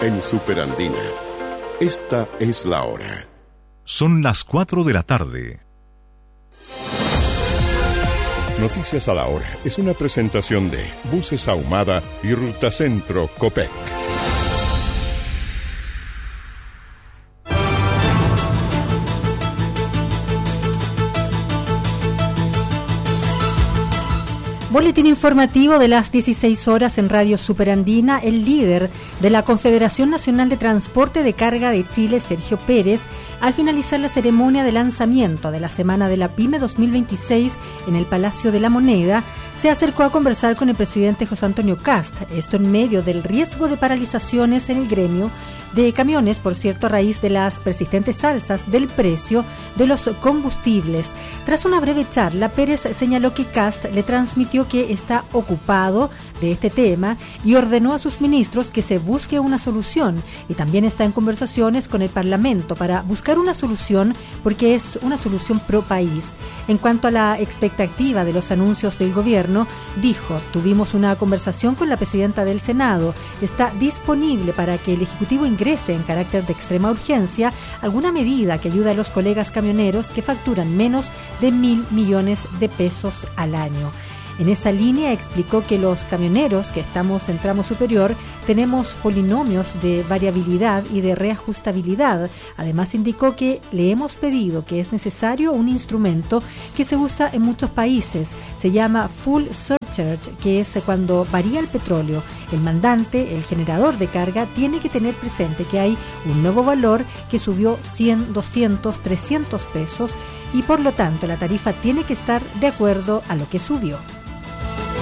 en Superandina. Esta es la hora. Son las 4 de la tarde. Noticias a la hora es una presentación de Buses Ahumada y Ruta Centro Copec. Boletín informativo de las 16 horas en Radio Superandina. El líder de la Confederación Nacional de Transporte de Carga de Chile, Sergio Pérez, al finalizar la ceremonia de lanzamiento de la Semana de la PYME 2026 en el Palacio de la Moneda, se acercó a conversar con el presidente José Antonio Kast, esto en medio del riesgo de paralizaciones en el gremio de camiones, por cierto, a raíz de las persistentes alzas del precio de los combustibles. Tras una breve charla, Pérez señaló que Kast le transmitió que está ocupado de este tema y ordenó a sus ministros que se busque una solución, y también está en conversaciones con el Parlamento para buscar una solución porque es una solución pro país. En cuanto a la expectativa de los anuncios del gobierno, dijo: tuvimos una conversación con la presidenta del Senado, está disponible para que el Ejecutivo ingrese en carácter de extrema urgencia alguna medida que ayude a los colegas camioneros que facturan menos de 1.000 millones de pesos al año. En esa línea explicó que los camioneros que estamos en tramo superior tenemos polinomios de variabilidad y de reajustabilidad. Además indicó que le hemos pedido que es necesario un instrumento que se usa en muchos países. Se llama Full Surcharge, que es cuando varía el petróleo. El mandante, el generador de carga, tiene que tener presente que hay un nuevo valor que subió 100, 200, 300 pesos y por lo tanto la tarifa tiene que estar de acuerdo a lo que subió.